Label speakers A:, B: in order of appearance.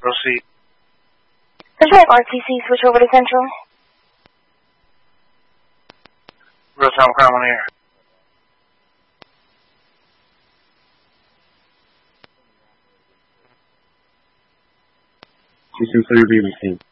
A: Proceed.
B: Central RTC, switch over to Central.
A: Real-time crime on air.
C: You can clear B with him.